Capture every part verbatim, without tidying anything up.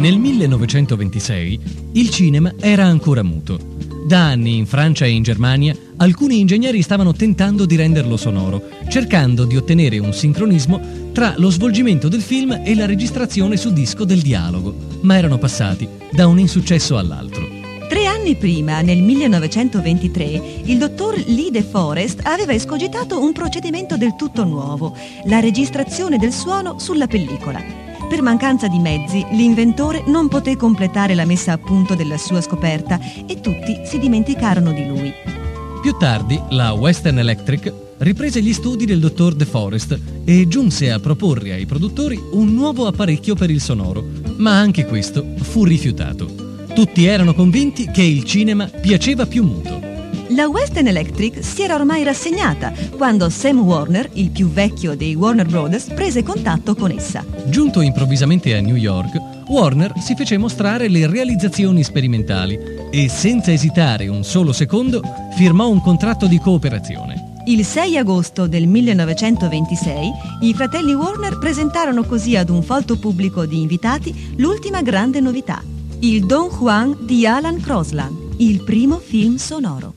Nel millenovecentoventisei il cinema era ancora muto. Da anni in Francia e in Germania alcuni ingegneri stavano tentando di renderlo sonoro, cercando di ottenere un sincronismo tra lo svolgimento del film e la registrazione su disco del dialogo, ma erano passati da un insuccesso all'altro. Tre anni prima, nel millenovecentoventitré, il dottor Lee De Forest aveva escogitato un procedimento del tutto nuovo, la registrazione del suono sulla pellicola. Per mancanza di mezzi, l'inventore non poté completare la messa a punto della sua scoperta e tutti si dimenticarono di lui. Più tardi, la Western Electric riprese gli studi del dottor De Forest e giunse a proporre ai produttori un nuovo apparecchio per il sonoro, ma anche questo fu rifiutato. Tutti erano convinti che il cinema piaceva più muto. La Western Electric si era ormai rassegnata quando Sam Warner, il più vecchio dei Warner Brothers, prese contatto con essa. Giunto improvvisamente a New York, Warner si fece mostrare le realizzazioni sperimentali e, senza esitare un solo secondo, firmò un contratto di cooperazione. Il sei agosto del millenovecentoventisei i fratelli Warner presentarono così ad un folto pubblico di invitati l'ultima grande novità, il Don Juan di Alan Crosland, il primo film sonoro.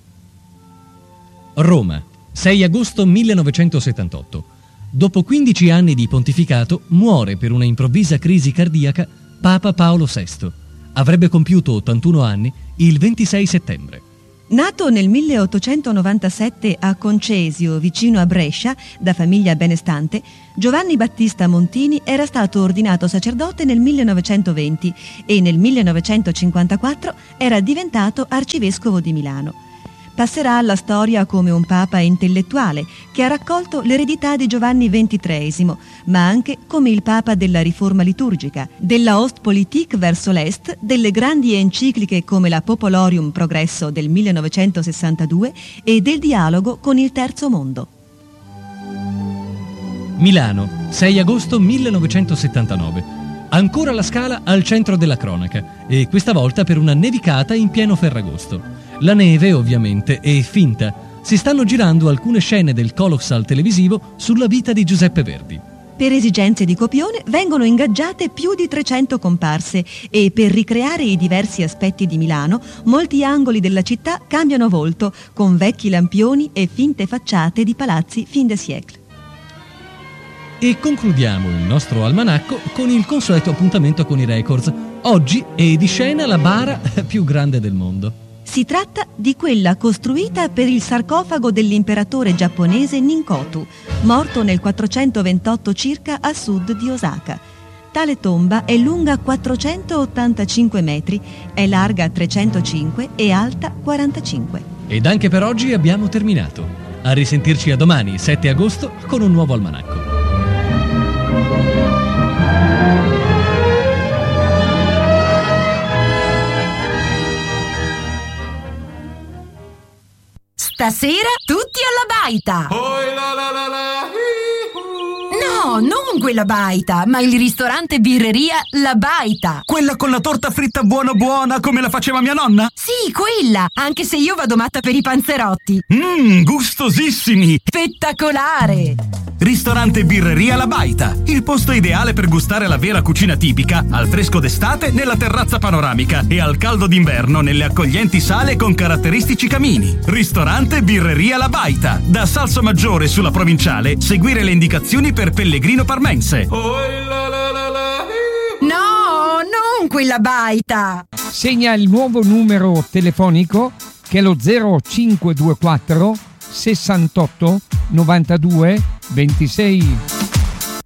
Roma, sei agosto millenovecentosettantotto. Dopo quindici anni di pontificato, muore per una improvvisa crisi cardiaca Papa Paolo sesto. Avrebbe compiuto ottantuno anni il ventisei settembre. Nato nel milleottocentonovantasette a Concesio, vicino a Brescia, da famiglia benestante, Giovanni Battista Montini era stato ordinato sacerdote nel millenovecentoventi e nel millenovecentocinquantaquattro era diventato arcivescovo di Milano. Passerà alla storia come un papa intellettuale che ha raccolto l'eredità di Giovanni ventitreesimo, ma anche come il papa della riforma liturgica, della Ostpolitik verso l'Est, delle grandi encicliche come la Popolorium Progresso del millenovecentosessantadue e del dialogo con il Terzo Mondo. Milano, sei agosto millenovecentosettantanove. Ancora la Scala al centro della cronaca, e questa volta per una nevicata in pieno Ferragosto. La neve, ovviamente, è finta. Si stanno girando alcune scene del colossal televisivo sulla vita di Giuseppe Verdi. Per esigenze di copione vengono ingaggiate più di trecento comparse e per ricreare i diversi aspetti di Milano, molti angoli della città cambiano volto, con vecchi lampioni e finte facciate di palazzi fin de siècle. E concludiamo il nostro almanacco con il consueto appuntamento con i records. Oggi è di scena la bara più grande del mondo. Si tratta di quella costruita per il sarcofago dell'imperatore giapponese Ninkotu, morto nel quattrocentoventotto circa a sud di Osaka. Tale tomba è lunga quattrocentottantacinque metri, è larga trecentocinque e alta quarantacinque. Ed anche per oggi abbiamo terminato. A risentirci a domani, sette agosto, con un nuovo almanacco. Stasera tutti alla baita! Oi la la la la, No, non quella baita, ma il ristorante birreria La Baita. quella con la torta fritta buona buona come la faceva mia nonna? Sì, quella, anche se io vado matta per i panzerotti. Mmm, gustosissimi! Spettacolare! Ristorante birreria La Baita, il posto ideale per gustare la vera cucina tipica, al fresco d'estate nella terrazza panoramica e al caldo d'inverno nelle accoglienti sale con caratteristici camini. Ristorante birreria La Baita, da Salsomaggiore sulla provinciale, seguire le indicazioni per Pellegrino Parmense. Oi la la la la. No, non quella baita! Segna il nuovo numero telefonico che è lo zero cinque due quattro sessantotto novantadue ventisei.